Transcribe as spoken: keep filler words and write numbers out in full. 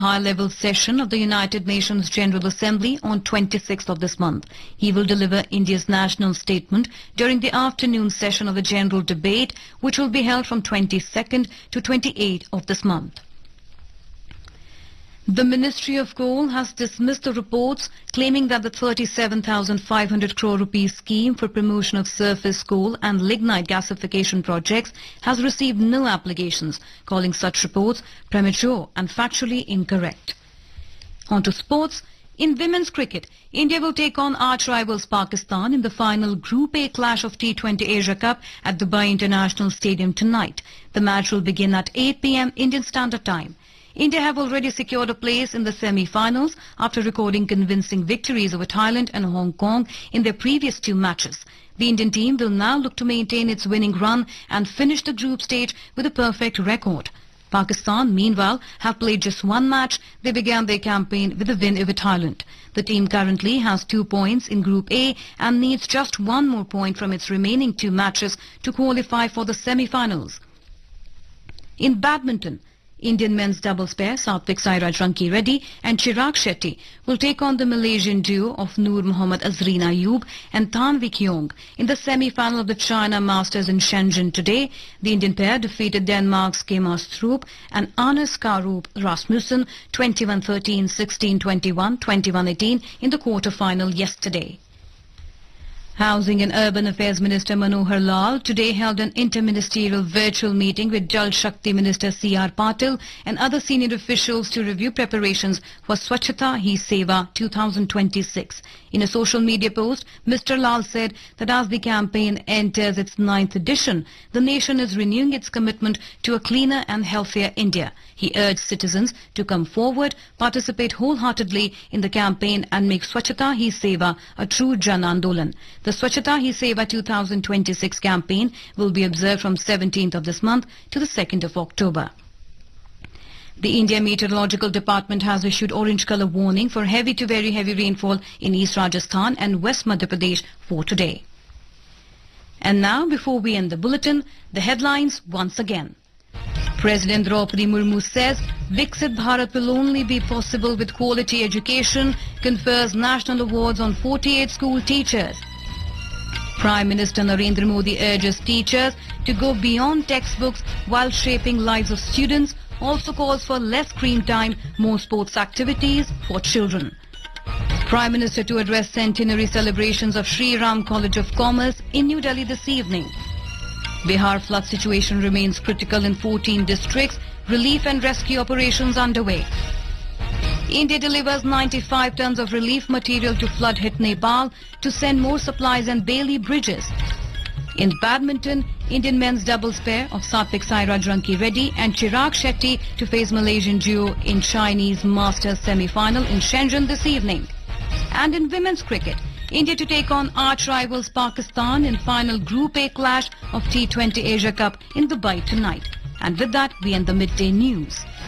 high-level session of the United Nations General Assembly on twenty-sixth of this month. He will deliver India's national statement during the afternoon session of the general debate, which will be held from twenty-second to twenty-eighth of this month. The Ministry of Coal has dismissed the reports claiming that the thirty-seven thousand five hundred crore rupees scheme for promotion of surface coal and lignite gasification projects has received no applications, calling such reports premature and factually incorrect. On to sports. In women's cricket, India will take on arch rivals Pakistan in the final Group A clash of T twenty Asia Cup at Dubai International Stadium tonight. The match will begin at eight p m Indian Standard Time. India have already secured a place in the semi-finals after recording convincing victories over Thailand and Hong Kong in their previous two matches. The Indian team will now look to maintain its winning run and finish the group stage with a perfect record. Pakistan, meanwhile, have played just one match. They began their campaign with a win over Thailand. The team currently has two points in Group A and needs just one more point from its remaining two matches to qualify for the semi-finals. In badminton, Indian men's doubles pair Satvik Sairaj Ranki-Reddy and Chirag Shetty will take on the Malaysian duo of Noor Mohammad Azreen Ayub and Tanvi Kyong in the semi-final of the China Masters in Shenzhen today. The Indian pair defeated Denmark's Kema Strup and Anders Karup Rasmussen twenty-one thirteen, sixteen twenty-one, twenty-one eighteen in the quarter-final yesterday. Housing and Urban Affairs Minister Manohar Lal today held an interministerial virtual meeting with Jal Shakti Minister C R Patil and other senior officials to review preparations for Swachhata Hi Seva two thousand twenty-six. In a social media post, Mister Lal said that as the campaign enters its ninth edition, the nation is renewing its commitment to a cleaner and healthier India. He urged citizens to come forward, participate wholeheartedly in the campaign and make Swachhata Hi Seva a true Jan Andolan. The Swachhata Hi Seva two thousand twenty-six campaign will be observed from seventeenth of this month to the second of October. The India Meteorological Department has issued orange colour warning for heavy to very heavy rainfall in East Rajasthan and West Madhya Pradesh for today. And now, before we end the bulletin, the headlines once again. President Draupadi Murmu says Viksit Bharat will only be possible with quality education, confers national awards on forty-eight school teachers. Prime Minister Narendra Modi urges teachers to go beyond textbooks while shaping lives of students, also calls for less screen time, more sports activities for children. Prime Minister to address centenary celebrations of Sri Ram College of Commerce in New Delhi this evening. Bihar flood situation remains critical in fourteen districts, relief and rescue operations underway. India delivers ninety-five tons of relief material to flood-hit Nepal to send more supplies and Bailey bridges. In badminton, Indian men's doubles pair of Satvik Sairaj Ranki-Reddy and Chirag Shetty to face Malaysian duo in Chinese Masters semi-final in Shenzhen this evening. And in women's cricket, India to take on arch rivals Pakistan in final Group A clash of T twenty Asia Cup in Dubai tonight. And with that, we end the midday news.